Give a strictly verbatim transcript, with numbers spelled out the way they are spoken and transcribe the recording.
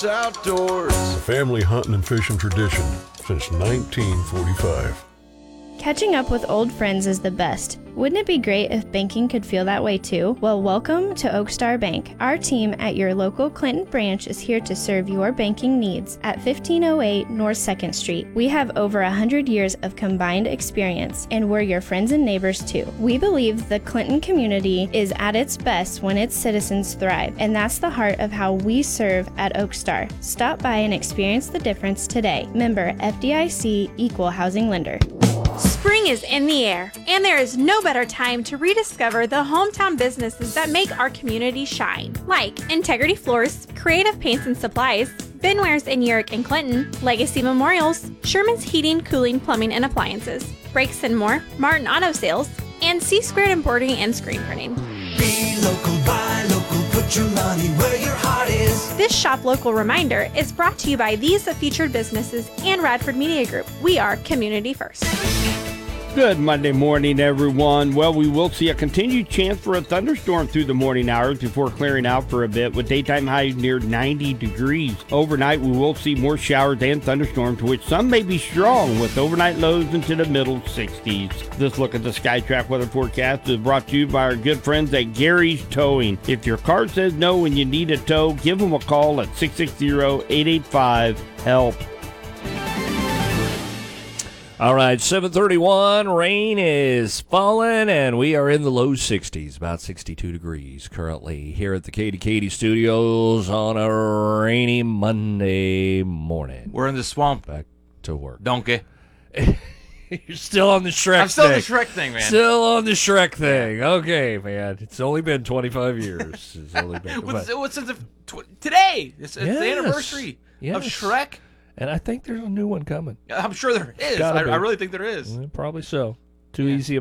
Outdoors. A family hunting and fishing tradition since nineteen forty-five. Catching up with old friends is the best. Wouldn't it be great if banking could feel that way too? Well, welcome to Oak Star Bank. Our team at your local Clinton branch is here to serve your banking needs at fifteen oh eight North second Street. We have over one hundred years of combined experience, and we're your friends and neighbors too. We believe the Clinton community is at its best when its citizens thrive, and that's the heart of how we serve at Oak Star. Stop by and experience the difference today. Member F D I C Equal Housing Lender. Spring is in the air, and there is no better time to rediscover the hometown businesses that make our community shine, like Integrity Floors, Creative Paints and Supplies, Benwares in Urick and Clinton, Legacy Memorials, Sherman's Heating, Cooling, Plumbing and Appliances, Brakes and More, Martin Auto Sales, and C Squared Embroidery and Screen Printing. Be local, buy local, put your money where your heart is. This Shop Local reminder is brought to you by these featured businesses and Radford Media Group. We are community first. Good Monday morning, everyone. Well, we will see a continued chance for a thunderstorm through the morning hours before clearing out for a bit with daytime highs near ninety degrees. Overnight, we will see more showers and thunderstorms, which some may be strong with overnight lows into the middle sixties. This look at the SkyTrack weather forecast is brought to you by our good friends at Gary's Towing. If your car says no when you need a tow, give them a call at six six zero, eight eight five, HELP. All right, seven thirty-one, rain is falling, and we are in the low sixties, about sixty-two degrees currently here at the Katie Katie Studios on a rainy Monday morning. We're in the swamp. Back to work. Donkey. You're still on the Shrek I'm still thing. on the Shrek thing, man. Still on the Shrek thing. Okay, man. It's only been twenty-five years. It's only been, what's, but, what's since the, tw- today? It's, it's Yes. the anniversary Yes. of Shrek. and I think there's a new one coming. I'm sure there is. Gotta I, be. I really think there is. Well, probably so. Too Yeah. easy